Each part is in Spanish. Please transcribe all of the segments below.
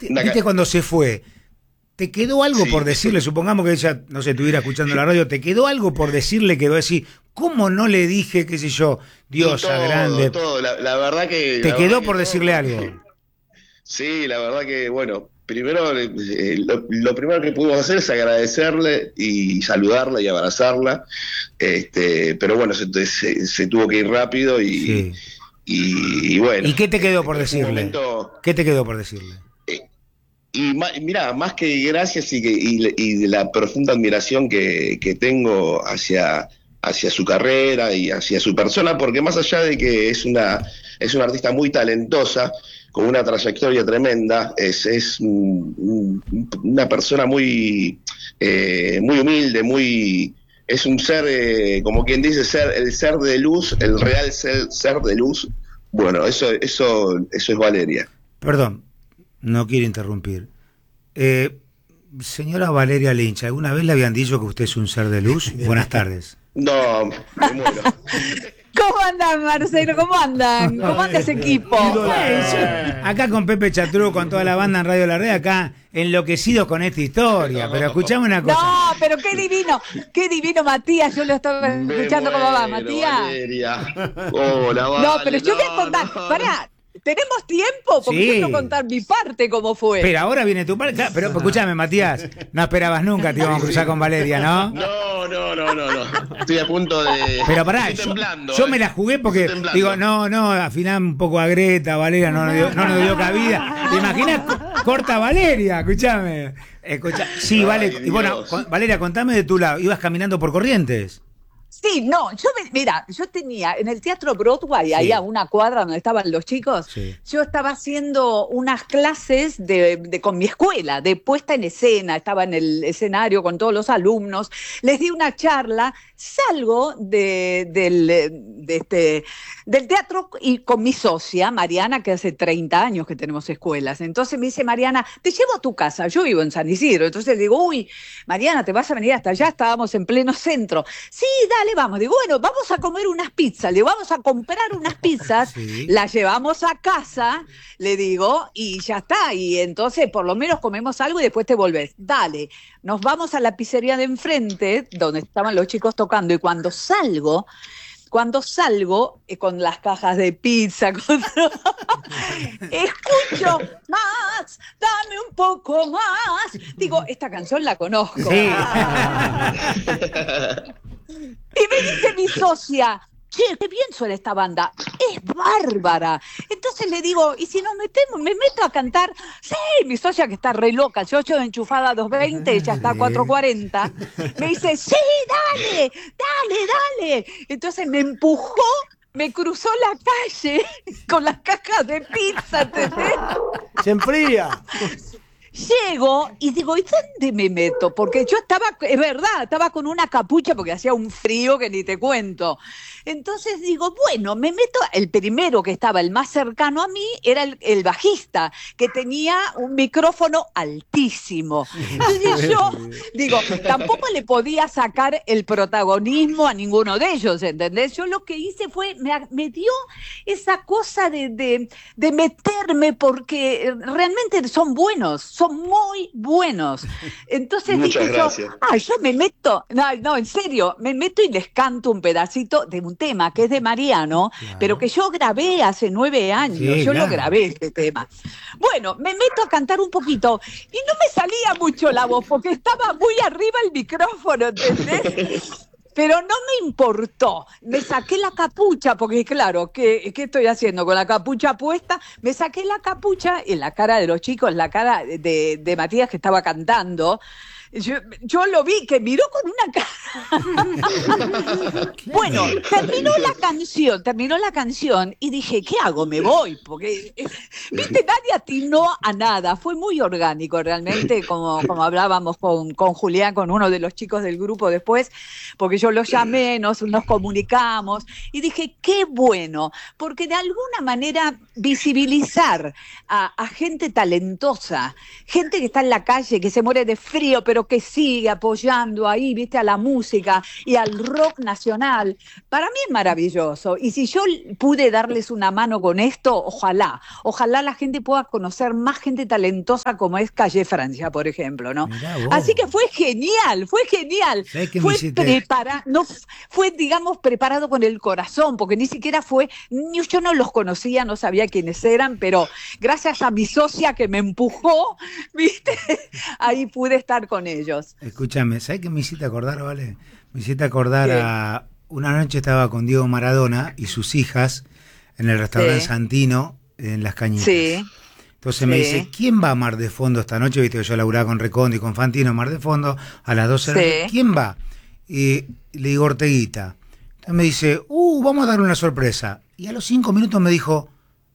¿Viste cuando se fue? ¿Te quedó algo por decirle? Supongamos que ella, no sé, estuviera escuchando la radio, ¿te quedó algo por decirle que va a decir, ¿cómo no le dije, qué sé yo, diosa grande? Todo, la verdad que... ¿Te quedó por decirle algo? Sí, la verdad que, bueno, primero, lo primero que pudimos hacer es agradecerle y saludarla y abrazarla, pero bueno, se tuvo que ir rápido y bueno. ¿Y qué te quedó por decirle? ¿Qué te quedó por decirle? Mirá, más que gracias y de la profunda admiración que tengo hacia su carrera y hacia su persona, porque más allá de que es una artista muy talentosa, con una trayectoria tremenda, es una persona muy humilde, es un ser, como quien dice, el ser de luz, el real ser de luz. Bueno, eso es Valeria. Perdón, no quiero interrumpir. Señora Valeria Lynch, ¿alguna vez le habían dicho que usted es un ser de luz? Buenas tardes. No, me muero. ¿Cómo andan, Marcelo? ¿Cómo andan? ¿Cómo anda ese equipo? Acá con Pepe Chatrú, con toda la banda en Radio La Red, acá enloquecidos con esta historia. Pero escuchame una cosa. No, pero qué divino Matías. Yo lo estaba escuchando cómo va, Matías. Valeria. Hola, Vale. No, pero yo voy a contar. Pará. ¿Tenemos tiempo? Porque sí. quiero contar mi parte cómo fue. Pero ahora viene tu parte. Pero escúchame, Matías, no esperabas nunca te íbamos a cruzar con Valeria, ¿no? No. Estoy a punto de... Pero pará, yo me la jugué porque digo, no, afiná un poco a Greta, Valeria no nos dio cabida. ¿Te imaginas? Corta Valeria, escúchame. Sí, vale. Y bueno, Valeria, contame de tu lado. ¿Ibas caminando por Corrientes? Sí, no, mira, yo tenía en el Teatro Broadway, ahí a una cuadra donde estaban los chicos, yo estaba haciendo unas clases con mi escuela, de puesta en escena, estaba en el escenario con todos los alumnos, les di una charla, salgo del teatro y con mi socia, Mariana, que hace 30 años que tenemos escuelas, entonces me dice Mariana, te llevo a tu casa, yo vivo en San Isidro, entonces digo, uy, Mariana, te vas a venir hasta allá, estábamos en pleno centro, sí, dale, vamos, digo, bueno, vamos a comer unas pizzas, le vamos a comprar unas pizzas, las llevamos a casa, le digo, y ya está, y entonces por lo menos comemos algo y después te volvés, dale, nos vamos a la pizzería de enfrente, donde estaban los chicos tocando, y cuando salgo con las cajas de pizza, escucho más, dame un poco más. Digo, esta canción la conozco. Sí. Y me dice mi socia, che, qué bien suena esta banda, es bárbara. Entonces le digo, ¿y si nos metemos, me meto a cantar? Sí, mi socia que está re loca, yo enchufada a 220, ella está a 440, me dice, sí, dale. Entonces me empujó, me cruzó la calle con las cajas de pizza, ¿entendés? Se enfría. Llego y digo, ¿y dónde me meto? Porque yo estaba con una capucha porque hacía un frío que ni te cuento. Entonces digo, bueno, me meto, el primero que estaba, el más cercano a mí, era el bajista, que tenía un micrófono altísimo. Entonces yo digo, tampoco le podía sacar el protagonismo a ninguno de ellos, ¿entendés? Yo lo que hice fue, me dio esa cosa de meterme, porque realmente son buenos, son muy buenos. Entonces muchas dije gracias. yo me meto, no, en serio, me meto y les canto un pedacito de un tema que es de Mariano, pero que yo grabé hace 9 años, lo grabé este tema. Bueno, me meto a cantar un poquito y no me salía mucho la voz porque estaba muy arriba el micrófono, ¿entendés? Pero no me importó, me saqué la capucha, porque claro, ¿qué estoy haciendo con la capucha puesta? Me saqué la capucha y la cara de los chicos, la cara de Matías que estaba cantando, yo lo vi que miró con una cara. Bueno, terminó la canción y dije, ¿qué hago? Me voy, porque viste, nadie atinó a nada, fue muy orgánico realmente, como hablábamos con Julián, con uno de los chicos del grupo después, porque yo lo llamé, nos comunicamos y dije, qué bueno, porque de alguna manera visibilizar a gente talentosa, gente que está en la calle, que se muere de frío, pero pero que sigue apoyando ahí, viste, a la música y al rock nacional, para mí es maravilloso. Y si yo pude darles una mano con esto, ojalá la gente pueda conocer más gente talentosa como es Calle Francia, por ejemplo, ¿no? Así que fue genial. Fue, digamos, preparado con el corazón, porque ni siquiera yo no los conocía, no sabía quiénes eran, pero gracias a mi socia que me empujó, ¿viste? Ahí pude estar con ellos. Escúchame, ¿sabes qué me hiciste acordar, vale? Me hiciste acordar a... Una noche estaba con Diego Maradona y sus hijas en el restaurante Santino, en Las Cañitas. Sí. Entonces me dice, ¿quién va a Mar de Fondo esta noche? Viste que yo laburaba con Recondo y con Fantino en Mar de Fondo a las 12 de la noche. ¿Quién va? Y le digo, Orteguita. Entonces me dice, vamos a darle una sorpresa. Y a los 5 minutos me dijo,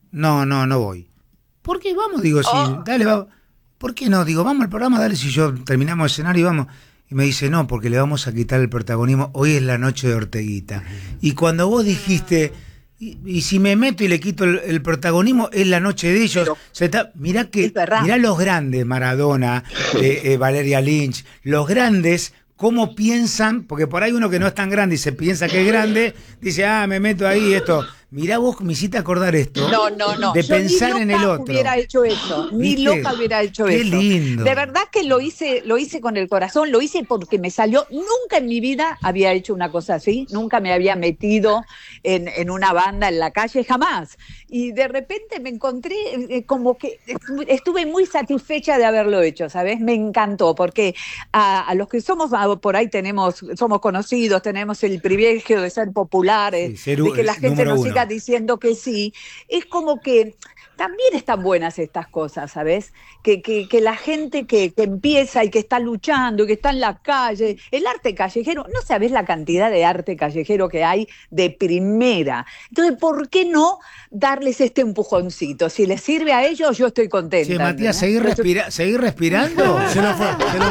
no voy. ¿Por qué? Vamos, digo, sí, dale, va. ¿Por qué no? Digo, vamos al programa, dale, si yo terminamos el escenario y vamos. Y me dice, no, porque le vamos a quitar el protagonismo. Hoy es la noche de Orteguita. Y cuando vos dijiste, y si me meto y le quito el protagonismo, es la noche de ellos. Mirá los grandes, Maradona, Valeria Lynch, los grandes, cómo piensan, porque por ahí uno que no es tan grande y se piensa que es grande, dice, me meto ahí, esto. Mirá vos, me hiciste acordar esto. No. De pensar en el otro. Hubiera hecho eso, ni loca hubiera hecho eso. Qué lindo. De verdad que lo hice con el corazón, lo hice porque me salió. Nunca en mi vida había hecho una cosa así, nunca me había metido en una banda en la calle, jamás. Y de repente me encontré como que estuve muy satisfecha de haberlo hecho, ¿sabes? Me encantó, porque a los que somos por ahí somos conocidos, tenemos el privilegio de ser populares, de que la gente nos siga diciendo que sí, es como que también están buenas estas cosas, ¿sabes? Que la gente que empieza y que está luchando y que está en la calle, el arte callejero, no sabés la cantidad de arte callejero que hay de primera. Entonces, ¿por qué no darles este empujoncito? Si les sirve a ellos, yo estoy contenta. Che, Matías, ¿seguir respirando? Se nos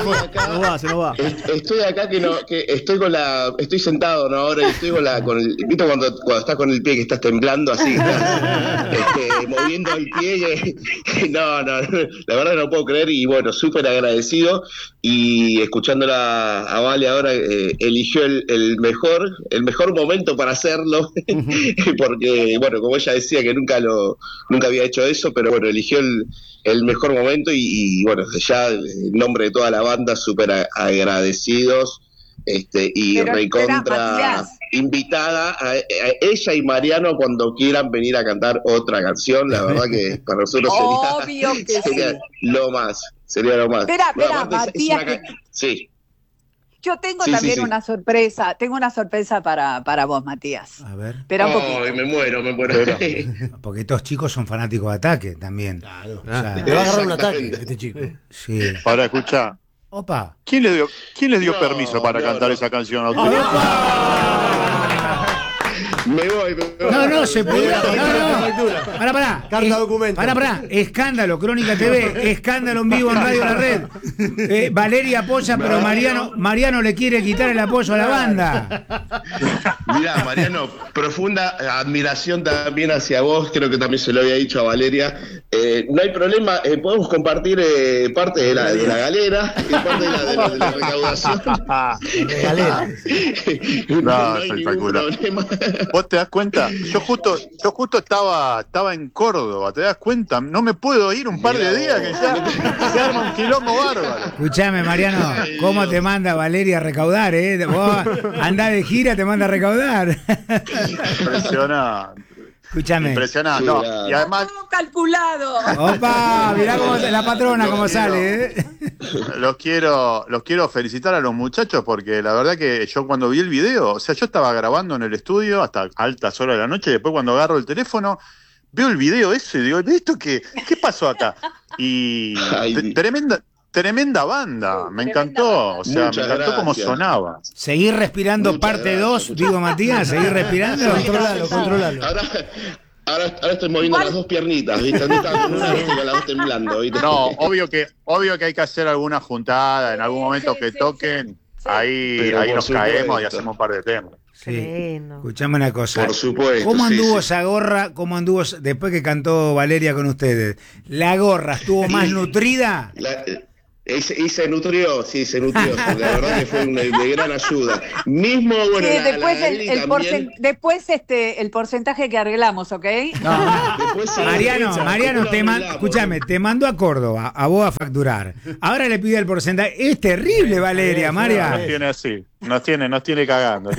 fue. va. Estoy acá estoy sentado, ¿no? Ahora estoy ¿viste cuando estás con el pie que estás temblando así? Moviendo el pie, no, la verdad no puedo creer, y bueno, súper agradecido, y escuchándola a Vale ahora, eligió el mejor momento para hacerlo, porque bueno, como ella decía que nunca había hecho eso, pero bueno, eligió el mejor momento, y bueno, ya en nombre de toda la banda, súper agradecidos. Y recontra invitada a ella y Mariano cuando quieran venir a cantar otra canción. La verdad que para nosotros sería lo más. Espera, Matías. Sí. Yo tengo también una sorpresa. Tengo una sorpresa para vos, Matías. A ver. Espera un poquito. Me muero. Porque estos chicos son fanáticos de Ataque también. Claro. Te va a agarrar un ataque este chico. Sí. Ahora escucha. Opa. ¿Quién les dio permiso para cantar esa canción a ustedes? Me voy. No, se puede. No. Pará. Carta documento. Pará. Escándalo, Crónica TV. Escándalo en vivo en Radio La Red. Valeria apoya, pero Mariano le quiere quitar el apoyo a la banda. Mirá, Mariano, profunda admiración también hacia vos. Creo que también se lo había dicho a Valeria. No hay problema, podemos compartir parte de la galera y parte de la recaudación. Galera. No hay ningún problema. ¿Vos te das cuenta? Yo justo estaba en Córdoba, ¿te das cuenta? No me puedo ir un par de días que ya se arma un quilombo bárbaro. Escuchame, Mariano, ¿cómo te manda Valeria a recaudar, Vos andás de gira, te manda a recaudar. Impresionante. Escúchame. Impresionante, sí, no. Y además. Todo calculado. Opa, mirá cómo la patrona cómo sale, Los quiero felicitar a los muchachos, porque la verdad que yo cuando vi el video, o sea, yo estaba grabando en el estudio hasta altas horas de la noche, y después cuando agarro el teléfono, veo el video ese y digo, ¿esto qué pasó acá? Y tremenda banda, me encantó, o sea, muchas me encantó cómo sonaba. Seguir respirando parte 2, digo Matías, seguir respirando. Controlalo. Ahora estoy moviendo las dos piernitas, ¿viste? Estaba con una, con las dos temblando, ¿viste? No, obvio que hay que hacer alguna juntada, en algún momento que toquen, ahí nos caemos y hacemos un par de temas. Sí. Escuchame una cosa. Por supuesto. ¿Cómo anduvo esa gorra? ¿Cómo anduvo después que cantó Valeria con ustedes? ¿La gorra estuvo más nutrida? Y se nutrió, la verdad que fue de gran ayuda. Mismo, bueno, después el porcentaje que arreglamos, ¿ok? Mariano, escúchame, te mando a Córdoba, a vos a facturar. Ahora le pide el porcentaje. Es terrible, Valeria, María. Nos tiene así, nos tiene cagando.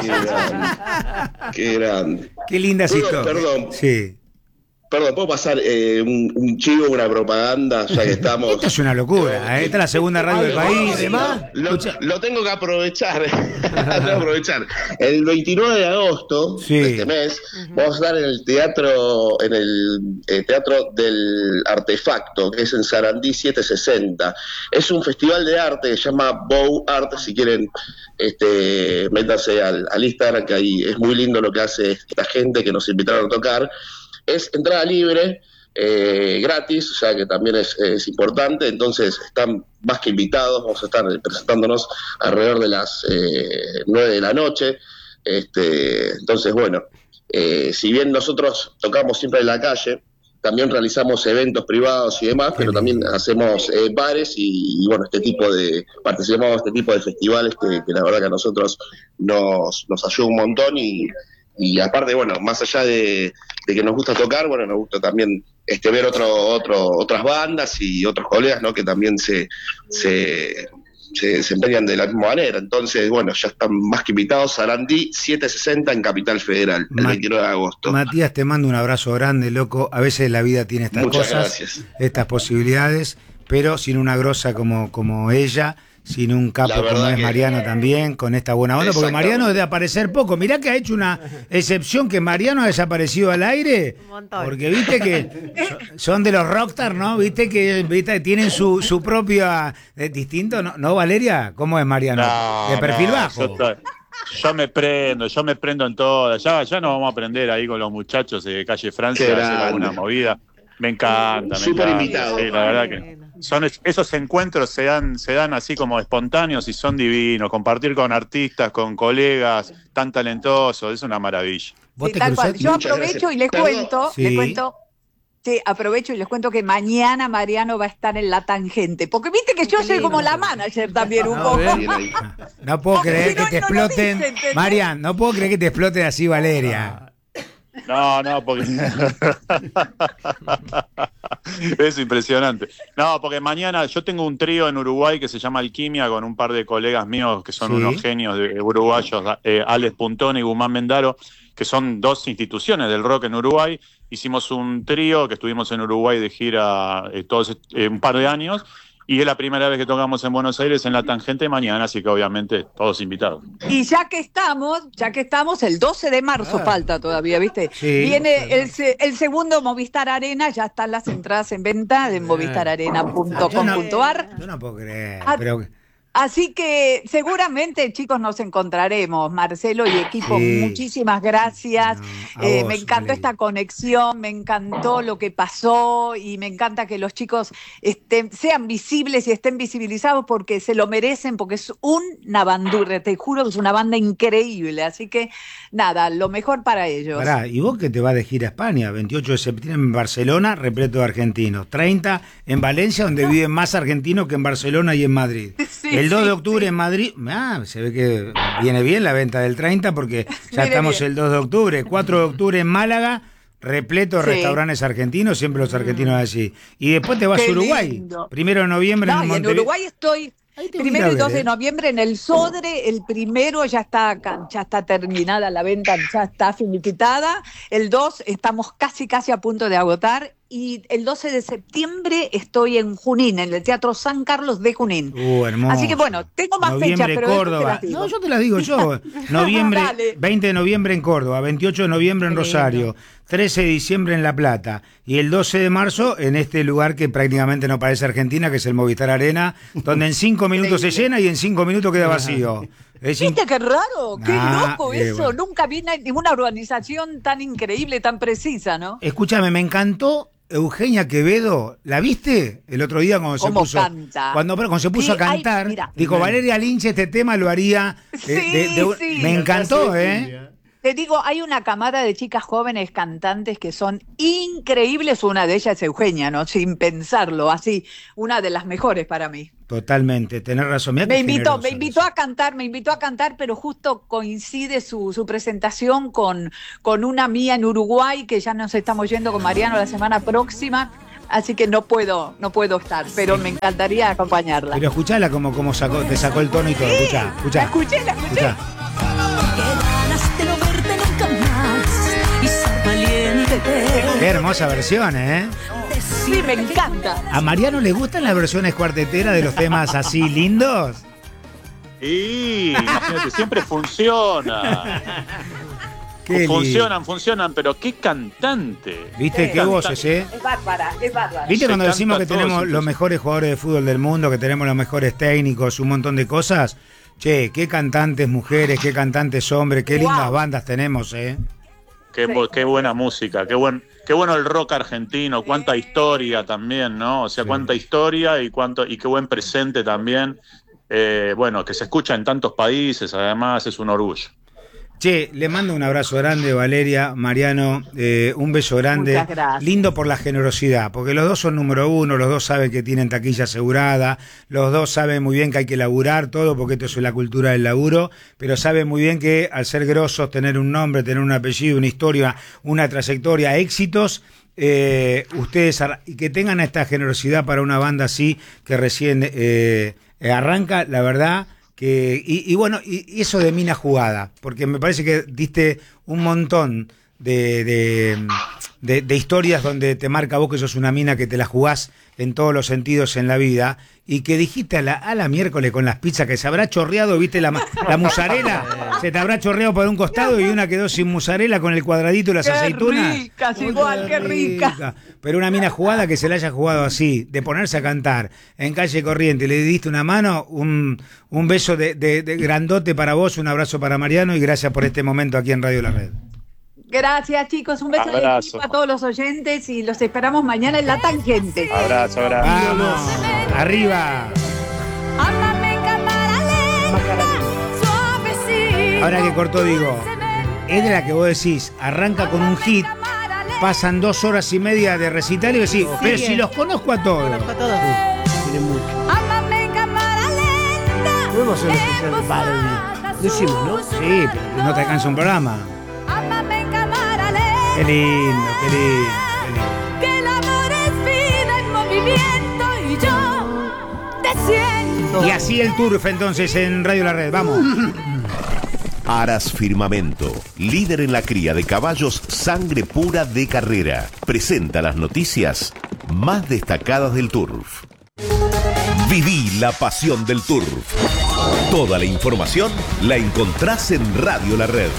Qué grande. Qué linda historia. Perdón. Sí. Perdón, ¿puedo pasar un chivo, una propaganda, ya que estamos? Esto es una locura, Esta es la segunda radio del país. Además, lo tengo que aprovechar. El 29 de agosto de este mes, vamos a estar en el teatro del Artefacto, que es en Sarandí 760. Es un festival de arte que se llama Bow Art. Si quieren, métanse al Instagram, que ahí es muy lindo lo que hace esta gente que nos invitaron a tocar. Es entrada libre, gratis, o sea que también es importante, entonces están más que invitados, vamos a estar presentándonos alrededor de las 9 de la noche, entonces bueno, si bien nosotros tocamos siempre en la calle, también realizamos eventos privados y demás, pero también hacemos bares y bueno, participamos de este tipo de festivales que la verdad que a nosotros nos ayuda un montón y aparte, bueno, más allá de que nos gusta tocar, bueno, nos gusta también ver otras bandas y otros colegas, ¿no? Que también se desempeñan de la misma manera. Entonces, bueno, ya están más que invitados. Sarandí 760 en Capital Federal, el 29 de agosto. Matías, te mando un abrazo grande, loco. A veces la vida tiene estas Muchas cosas, gracias. Estas posibilidades, pero sin una grosa como ella, sin un capo como es Mariano también, con esta buena onda, porque Mariano debe aparecer poco. Mirá que ha hecho una excepción, que Mariano ha desaparecido al aire, porque viste que son de los rockstar, ¿no? Viste que tienen su propia distinto, ¿no, Valeria? ¿Cómo es Mariano? De perfil bajo. Yo me prendo en todas. Ya nos vamos a aprender ahí con los muchachos de Calle Francia a hacer alguna movida. Me encanta. Súper invitado. Sí, la verdad que esos encuentros se dan así como espontáneos y son divinos. Compartir con artistas, con colegas tan talentosos, es una maravilla. Sí, tal cual. Yo aprovecho y les cuento, aprovecho y les cuento que mañana Mariano va a estar en La Tangente, porque viste que yo soy como la manager también un poco. No puedo creer que te exploten, Marian, no puedo creer que te exploten así, Valeria. No, porque es impresionante. No, porque mañana yo tengo un trío en Uruguay que se llama Alquimia con un par de colegas míos que son unos genios uruguayos, Alex Puntón y Guzmán Mendaro, que son dos instituciones del rock en Uruguay. Hicimos un trío que estuvimos en Uruguay de gira todos un par de años. Y es la primera vez que tocamos en Buenos Aires en La Tangente mañana, así que obviamente todos invitados. Y ya que estamos, el 12 de marzo falta todavía, ¿viste? Sí. Viene el segundo Movistar Arena, ya están las entradas en venta en movistararena.com.ar. Yo no puedo creer, Así que seguramente, chicos, nos encontraremos. Marcelo y equipo, muchísimas gracias. Me encantó esta conexión, me encantó lo que pasó y me encanta que los chicos sean visibles y estén visibilizados porque se lo merecen, porque es una bandurria, te juro que es una banda increíble. Así que, nada, lo mejor para ellos. Pará, ¿y vos que te vas de gira a España? 28 de septiembre en Barcelona, repleto de argentinos. 30 en Valencia, donde viven más argentinos que en Barcelona y en Madrid. Sí. El 2 de octubre en Madrid, se ve que viene bien la venta del 30 porque ya estamos el 2 de octubre. 4 de octubre en Málaga, repleto de restaurantes argentinos, siempre los argentinos así. Y después te vas a Uruguay. Lindo. 1 de noviembre en Montevideo. En Uruguay estoy 1 y 2 de noviembre en el Sodre. El 1 ya está terminada la venta, ya está finiquitada. El 2 estamos casi a punto de agotar. Y el 12 de septiembre estoy en Junín, en el Teatro San Carlos de Junín. Hermoso. Así que bueno, tengo más fechas, pero Córdoba. No, yo te las digo yo. Noviembre, 20 de noviembre en Córdoba, 28 de noviembre en Rosario, 13 de diciembre en La Plata y el 12 de marzo en este lugar que prácticamente no parece Argentina, que es el Movistar Arena, donde en 5 minutos se llena y en 5 minutos queda vacío. ¿Viste qué raro? Qué loco eso. Bueno. Nunca vi ninguna organización tan increíble, tan precisa, ¿no? Escúchame, me encantó Eugenia Quevedo. ¿La viste el otro día cuando se puso? Canta? Cuando se puso a cantar, dijo Valeria Lynch, este tema lo haría. Me encantó, Te digo, hay una camada de chicas jóvenes cantantes que son increíbles. Una de ellas es Eugenia, ¿no? Sin pensarlo, así, una de las mejores para mí. Totalmente, tenés razón. Mirá Me qué invitó generoso me invitó a cantar, pero justo coincide su presentación con una mía en Uruguay, que ya nos estamos yendo con Mariano la semana próxima. Así que no puedo estar, pero me encantaría acompañarla. Pero escuchala como te sacó el tono y todo. Sí, Escuchá. la escuché. Escuchá. Qué hermosa versión, ¿eh? Sí, me encanta. ¿A Mariano le gustan las versiones cuarteteras de los temas así lindos? Y imagínate, siempre funciona. Funcionan, pero qué cantante. ¿Viste? Qué voces, ¿eh? Es bárbara. ¿Viste cuando decimos que tenemos los mejores jugadores de fútbol del mundo, que tenemos los mejores técnicos, un montón de cosas? Che, qué cantantes mujeres, qué cantantes hombres, qué lindas bandas tenemos, ¿eh? Qué buena música, qué bueno el rock argentino, cuánta historia también, ¿no? O sea, cuánta historia y qué buen presente también. Bueno, que se escucha en tantos países, además es un orgullo. Che, le mando un abrazo grande, Valeria, Mariano, un beso grande. Muchas gracias. Lindo por la generosidad, porque los dos son número uno, los dos saben que tienen taquilla asegurada, los dos saben muy bien que hay que laburar todo, porque esto es la cultura del laburo, pero saben muy bien que al ser grosos, tener un nombre, tener un apellido, una historia, una trayectoria, éxitos, ustedes, y que tengan esta generosidad para una banda así, que recién arranca, la verdad. Y bueno, y eso de mina jugada, porque me parece que diste un montón de historias donde te marca vos que sos una mina que te la jugás en todos los sentidos en la vida, y que dijiste a la miércoles con las pizzas que se habrá chorreado, viste la mozzarella, se te habrá chorreado por un costado y una quedó sin mozzarella con el cuadradito y las aceitunas. Qué rica, igual, qué rica. Pero una mina jugada que se la haya jugado así, de ponerse a cantar en Calle Corriente, le diste una mano, un beso de grandote para vos, un abrazo para Mariano y gracias por este momento aquí en Radio La Red. Gracias, chicos. Un beso de equipo a todos los oyentes y los esperamos mañana en La Tangente. Abrazo. Vamos, arriba. Ahora que cortó, digo, es de la que vos decís, arranca con un hit, pasan 2 horas y media de recital y decís, pero si los conozco a todos. Tienen mucho. Podemos hacer un especial de Barbie. Lo hicimos, ¿no? Sí, pero no te alcanza un programa. Qué lindo. Que el amor es vida en movimiento y yo te siento. Y así el turf entonces en Radio La Red, vamos. Aras Firmamento, líder en la cría de caballos sangre pura de carrera, presenta las noticias más destacadas del turf. Viví la pasión del turf. Toda la información la encontrás en Radio La Red.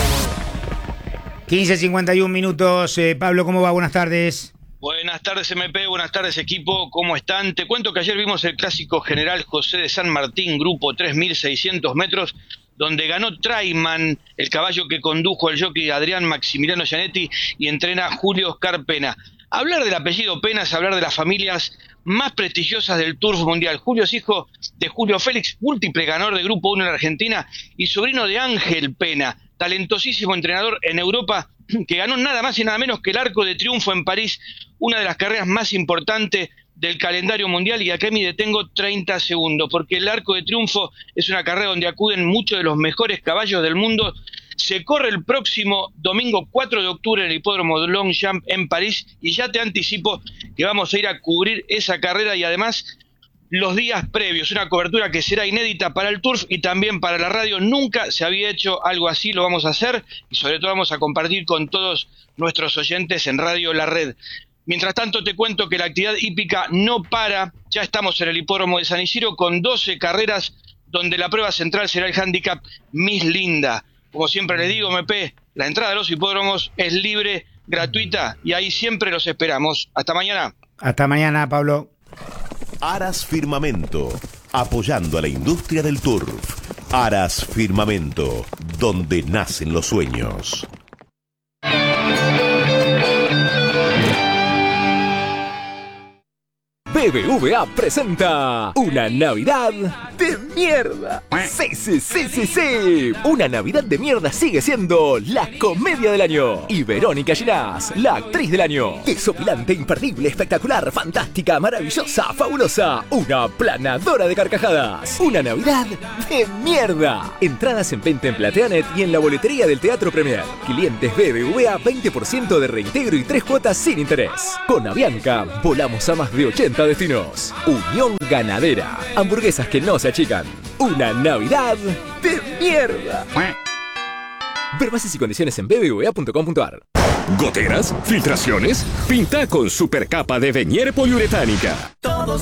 15:51 minutos. Pablo, ¿cómo va? Buenas tardes. Buenas tardes, MP, buenas tardes, equipo, ¿cómo están? Te cuento que ayer vimos el clásico General José de San Martín, grupo 3.600 metros, donde ganó Traiman, el caballo que condujo el jockey Adrián Maximiliano Gianetti y entrena Julio Oscar Pena. Hablar del apellido Pena es hablar de las familias más prestigiosas del Turf Mundial. Julio es hijo de Julio Félix, múltiple ganador de Grupo 1 en Argentina, y sobrino de Ángel Pena, talentosísimo entrenador en Europa, que ganó nada más y nada menos que el Arco de Triunfo en París, una de las carreras más importantes del calendario mundial, y acá me detengo 30 segundos, porque el Arco de Triunfo es una carrera donde acuden muchos de los mejores caballos del mundo. Se corre el próximo domingo 4 de octubre en el hipódromo de Longchamp en París, y ya te anticipo que vamos a ir a cubrir esa carrera y además los días previos, una cobertura que será inédita para el Turf y también para la radio. Nunca se había hecho algo así, lo vamos a hacer y sobre todo vamos a compartir con todos nuestros oyentes en Radio La Red. Mientras tanto te cuento que la actividad hípica no para, ya estamos en el hipódromo de San Isidro con 12 carreras donde la prueba central será el handicap Miss Linda. Como siempre les digo, MP, la entrada a los hipódromos es libre, gratuita y ahí siempre los esperamos. Hasta mañana. Hasta mañana, Pablo. Aras Firmamento, apoyando a la industria del turf. Aras Firmamento, donde nacen los sueños. BBVA presenta una Navidad de mierda. Sí. Una Navidad de mierda sigue siendo la comedia del año. Y Verónica Ginás, la actriz del año. Desopilante, imperdible, espectacular, fantástica, maravillosa, fabulosa. Una aplanadora de carcajadas. Una Navidad de mierda. Entradas en venta en Plateanet y en la boletería del Teatro Premier. Clientes BBVA, 20% de reintegro y 3 cuotas sin interés. Con Avianca, volamos a más de 80 destinos. Unión Ganadera. Hamburguesas que no se achican. Una Navidad de mierda. Ver bases y condiciones en bbva.com.ar. ¿Goteras? ¿Filtraciones? Pinta con supercapa de Venier poliuretánica.